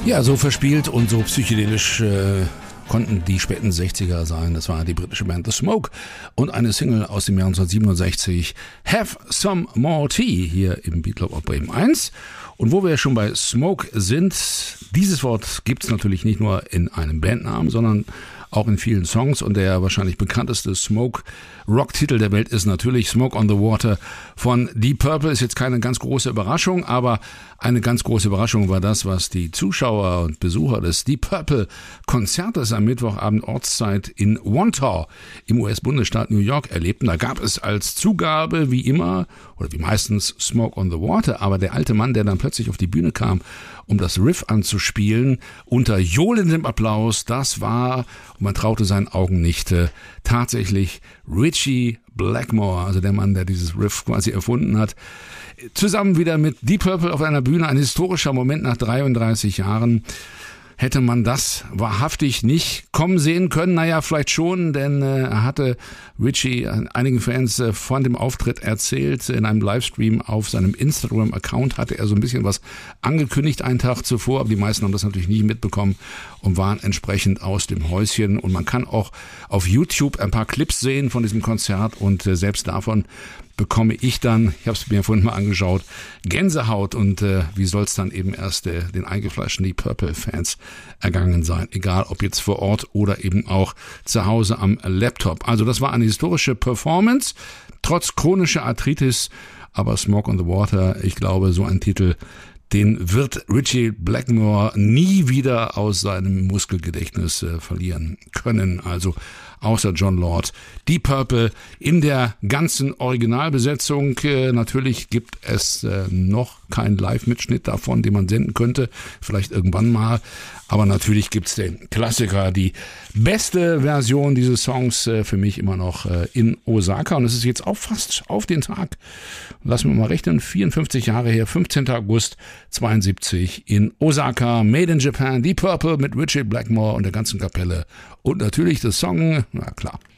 Ja, so verspielt und so psychedelisch konnten die späten 60er sein. Das war die britische Band The Smoke und eine Single aus dem Jahr 1967, Have Some More Tea, hier im Beatclub auf Bremen 1. Und wo wir schon bei Smoke sind, dieses Wort gibt's natürlich nicht nur in einem Bandnamen, sondern auch in vielen Songs, und der wahrscheinlich bekannteste Smoke-Rock-Titel der Welt ist natürlich Smoke on the Water von Deep Purple. Ist jetzt keine ganz große Überraschung, aber eine ganz große Überraschung war das, was die Zuschauer und Besucher des Deep Purple Konzertes am Mittwochabend Ortszeit in Wantagh im US-Bundesstaat New York erlebten. Da gab es als Zugabe wie immer oder wie meistens Smoke on the Water, aber der alte Mann, der dann plötzlich auf die Bühne kam, um das Riff anzuspielen, unter johlendem Applaus, das war, und man traute seinen Augen nicht, tatsächlich Ritchie Blackmore, also der Mann, der dieses Riff quasi erfunden hat. Zusammen wieder mit Deep Purple auf einer Bühne, ein historischer Moment nach 33 Jahren. Hätte man das wahrhaftig nicht kommen sehen können? Naja, vielleicht schon, denn er hatte Ritchie einigen Fans von dem Auftritt erzählt. In einem Livestream auf seinem Instagram-Account hatte er so ein bisschen was angekündigt einen Tag zuvor, aber die meisten haben das natürlich nicht mitbekommen und waren entsprechend aus dem Häuschen. Und man kann auch auf YouTube ein paar Clips sehen von diesem Konzert, und selbst davon bekomme ich dann, ich habe es mir vorhin mal angeschaut, Gänsehaut, und wie soll es dann eben erst den eingefleischten Deep Purple-Fans ergangen sein, egal ob jetzt vor Ort oder eben auch zu Hause am Laptop. Also das war eine historische Performance, trotz chronischer Arthritis, aber Smoke on the Water, ich glaube, so ein Titel, den wird Ritchie Blackmore nie wieder aus seinem Muskelgedächtnis verlieren können. Also außer John Lord, Deep Purple in der ganzen Originalbesetzung. Natürlich gibt es noch keinen Live-Mitschnitt davon, den man senden könnte, vielleicht irgendwann mal. Aber natürlich gibt's den Klassiker, die beste Version dieses Songs für mich immer noch in Osaka. Und es ist jetzt auch fast auf den Tag, lassen wir mal rechnen, 54 Jahre her, 15. August 72 in Osaka, Made in Japan, Deep Purple mit Ritchie Blackmore und der ganzen Kapelle. Und natürlich der Song, na klar,